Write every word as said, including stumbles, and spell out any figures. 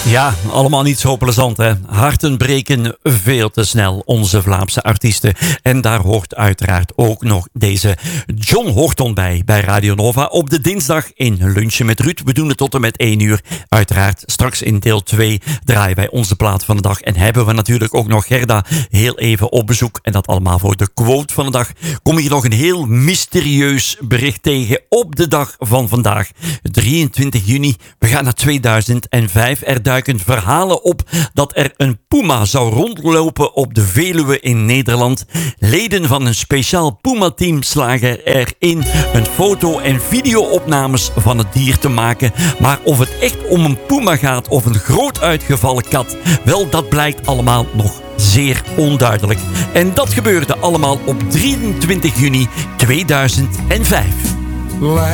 Ja, allemaal niet zo plezant, hè. Harten breken veel te snel, onze Vlaamse artiesten. En daar hoort uiteraard ook nog deze John Horton bij, bij Radio Nova. Op de dinsdag in Lunchen met Ruud. We doen het tot en met één uur. Uiteraard, straks in deel twee draaien wij onze plaat van de dag. En hebben we natuurlijk ook nog Gerda heel even op bezoek. En dat allemaal voor de quote van de dag. Kom hier nog een heel mysterieus bericht tegen op de dag van vandaag. drieëntwintig juni, we gaan naar tweeduizend vijf. Er duiken verhalen op dat er een puma zou rondlopen op de Veluwe in Nederland. Leden van een speciaal puma-team slagen erin een foto- en video-opnames van het dier te maken. Maar of het echt om een puma gaat of een groot uitgevallen kat, wel, dat blijkt allemaal nog zeer onduidelijk. En dat gebeurde allemaal op drieëntwintig juni tweeduizend vijf.